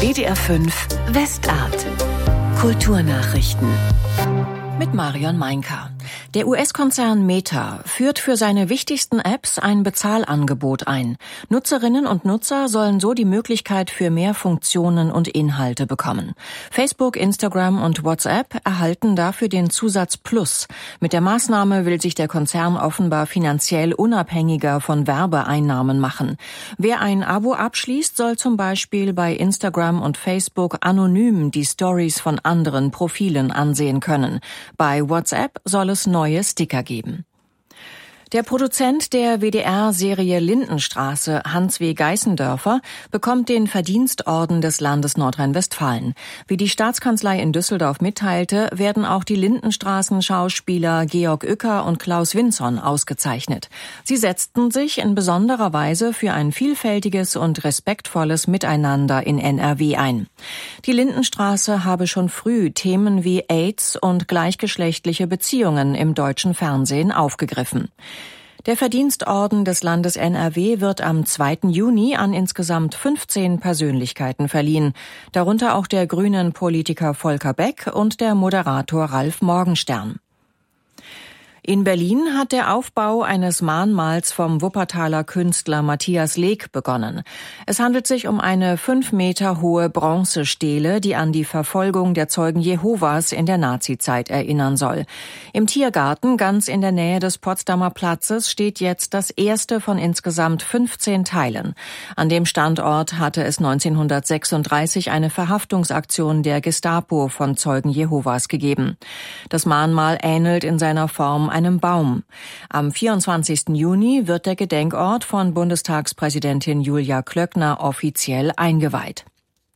WDR 5 Westart. Kulturnachrichten. Mit Marion Meinker. Der US-Konzern Meta führt für seine wichtigsten Apps ein Bezahlangebot ein. Nutzerinnen und Nutzer sollen so die Möglichkeit für mehr Funktionen und Inhalte bekommen. Facebook, Instagram und WhatsApp erhalten dafür den Zusatz Plus. Mit der Maßnahme will sich der Konzern offenbar finanziell unabhängiger von Werbeeinnahmen machen. Wer ein Abo abschließt, soll zum Beispiel bei Instagram und Facebook anonym die Stories von anderen Profilen ansehen können. Bei WhatsApp soll es neue Sticker geben. Der Produzent der WDR-Serie Lindenstraße, Hans W. Geißendörfer, bekommt den Verdienstorden des Landes Nordrhein-Westfalen. Wie die Staatskanzlei in Düsseldorf mitteilte, werden auch die Lindenstraßen-Schauspieler Georg Uecker und Klaus Winzon ausgezeichnet. Sie setzten sich in besonderer Weise für ein vielfältiges und respektvolles Miteinander in NRW ein. Die Lindenstraße habe schon früh Themen wie AIDS und gleichgeschlechtliche Beziehungen im deutschen Fernsehen aufgegriffen. Der Verdienstorden des Landes NRW wird am 2. Juni an insgesamt 15 Persönlichkeiten verliehen, darunter auch der grünen Politiker Volker Beck und der Moderator Ralf Morgenstern. In Berlin hat der Aufbau eines Mahnmals vom Wuppertaler Künstler Matthias Leek begonnen. Es handelt sich um eine 5 Meter hohe Bronzestele, die an die Verfolgung der Zeugen Jehovas in der Nazizeit erinnern soll. Im Tiergarten, ganz in der Nähe des Potsdamer Platzes, steht jetzt das erste von insgesamt 15 Teilen. An dem Standort hatte es 1936 eine Verhaftungsaktion der Gestapo von Zeugen Jehovas gegeben. Das Mahnmal ähnelt in seiner Form einem Baum. Am 24. Juni wird der Gedenkort von Bundestagspräsidentin Julia Klöckner offiziell eingeweiht.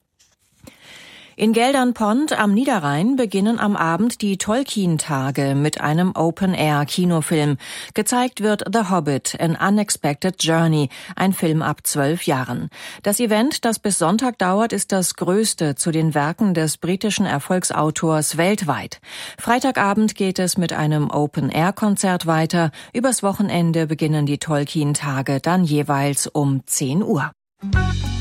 In Geldern-Pont am Niederrhein beginnen am Abend die Tolkien-Tage mit einem Open-Air-Kinofilm. Gezeigt wird The Hobbit, An Unexpected Journey, ein Film ab 12 Jahren. Das Event, das bis Sonntag dauert, ist das größte zu den Werken des britischen Erfolgsautors weltweit. Freitagabend geht es mit einem Open-Air-Konzert weiter. Übers Wochenende beginnen die Tolkien-Tage dann jeweils um 10 Uhr.